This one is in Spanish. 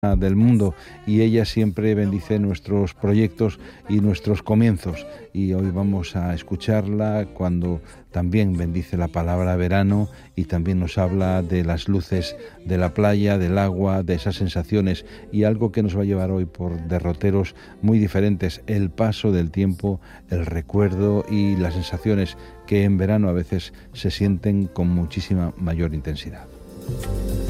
del mundo, y ella siempre bendice nuestros proyectos y nuestros comienzos, y hoy vamos a escucharla cuando también bendice la palabra verano y también nos habla de las luces de la playa, del agua, de esas sensaciones, y algo que nos va a llevar hoy por derroteros muy diferentes: el paso del tiempo, el recuerdo y las sensaciones que en verano a veces se sienten con muchísima mayor intensidad.